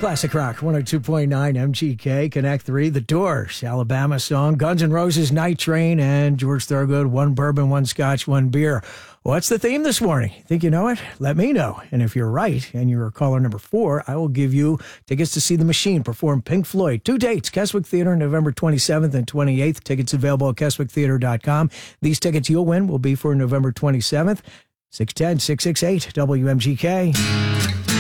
Classic Rock 102.9 MGK, Connect 3, The Doors, Alabama song, Guns N' Roses, Night Train, and George Thorogood, one bourbon, one scotch, one beer. What's the theme this morning? Think you know it? Let me know. And if you're right, and you're caller number 4, I will give you tickets to see The Machine perform Pink Floyd. 2 dates, Keswick Theater, November 27th and 28th. Tickets available at KeswickTheater.com. These tickets you'll win will be for November 27th. 610-668 WMGK.